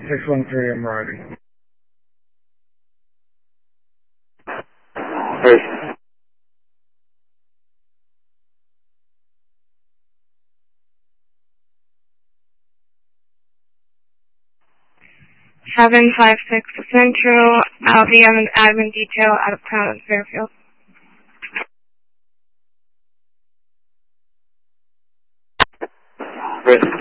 613, I'm riding. Hey. 756 Central, I'll be on an admin detail out of town in Fairfield. Right.